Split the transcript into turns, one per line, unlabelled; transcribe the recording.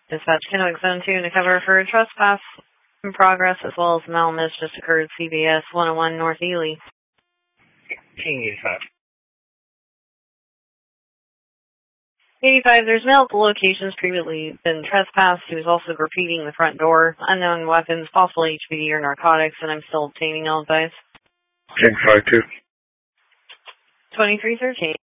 Dispatch Kennewick Zone 2 to cover for trespass in progress as well as malmiss just occurred CBS 101 North Ely.
King 85.
85, there's multiple locations previously been trespassed. He was also graffitiing the front door. Unknown weapons, possible HPD or narcotics, and I'm still obtaining all advice.
King 52.
2313.